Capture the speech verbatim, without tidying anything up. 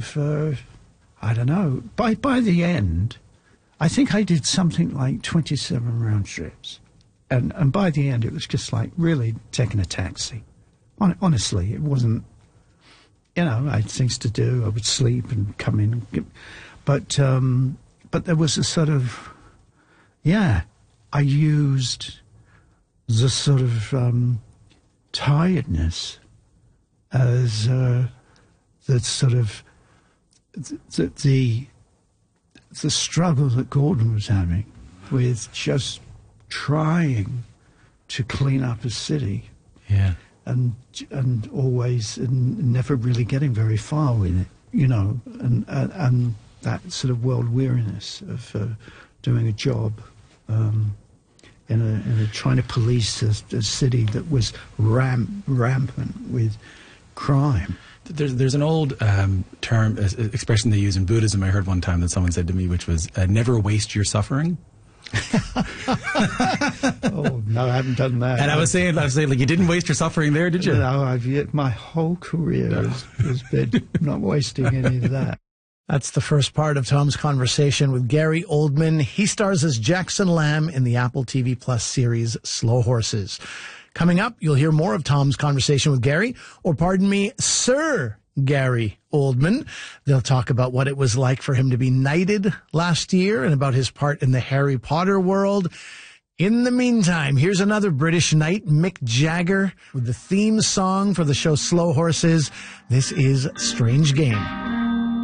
of, uh, I don't know, by, by the end, I think I did something like twenty-seven round trips. And, and by the end, it was just like really taking a taxi. Hon- honestly, it wasn't, you know, I had things to do. I would sleep and come in. And get, but, um, but there was a sort of, yeah, I used the sort of um, tiredness as uh, the sort of, the, the, the struggle that Gordon was having with just trying to clean up a city, yeah, and and always and never really getting very far with it, you know, and and, and that sort of world weariness of uh, doing a job um, in a, in a trying to police a, a city that was ram, rampant with crime. There's there's an old um, term uh, expression they use in Buddhism. I heard one time that someone said to me, which was uh, "never waste your suffering." Oh no, I haven't done that. And I was saying, I was saying, like, you didn't waste your suffering there, did you? No, I've yet my whole career No. has, has been not wasting any of that. That's the first part of Tom's conversation with Gary Oldman. He stars as Jackson Lamb in the Apple T V Plus series Slow Horses. Coming up, you'll hear more of Tom's conversation with Gary, or pardon me, Sir Gary Oldman. They'll talk about what it was like for him to be knighted last year and about his part in the Harry Potter world. In the meantime, here's another British knight, Mick Jagger, with the theme song for the show Slow Horses. This is Strange Game.